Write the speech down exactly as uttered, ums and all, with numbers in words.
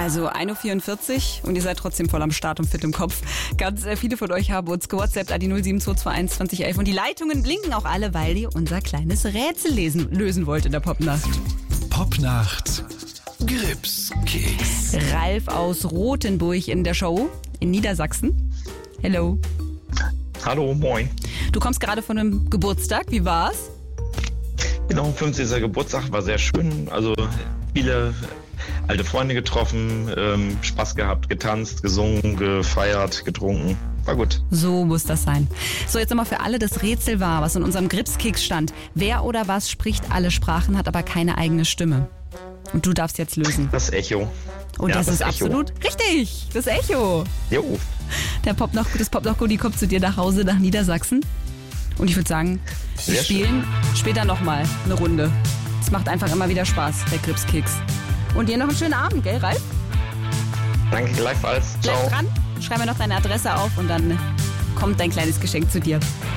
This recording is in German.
Also ein Uhr vierundvierzig und ihr seid trotzdem voll am Start und fit im Kopf. Ganz äh, viele von euch haben uns gewhatsappt an die null sieben zwei zwei eins zwanzig elf und die Leitungen blinken auch alle, weil ihr unser kleines Rätsel lesen, lösen wollt in der Popnacht. Popnacht Gripskeks. Ralf aus Rothenburg in der Show in Niedersachsen. Hello. Hallo, moin. Du kommst gerade von einem Geburtstag, wie war's? Genau, fünfzigster Geburtstag war sehr schön. Also viele alte Freunde getroffen, ähm, Spaß gehabt, getanzt, gesungen, gefeiert, getrunken. War gut. So muss das sein. So, jetzt nochmal für alle das Rätsel war, was in unserem Gripskeks stand. Wer oder was spricht alle Sprachen, hat aber keine eigene Stimme? Und du darfst jetzt lösen. Das Echo. Und Ja, das, das ist Echo. absolut richtig. Das Echo. Jo. Der Pop noch, das Pop noch Goodie kommt zu dir nach Hause nach Niedersachsen. Und ich würde sagen, wir Sehr spielen später nochmal eine Runde. Es macht einfach immer wieder Spaß, der Gripskeks. Und dir noch einen schönen Abend, gell, Ralf? Danke gleichfalls. Bleib Ciao. dran, schreib mir noch deine Adresse auf und dann kommt dein kleines Geschenk zu dir.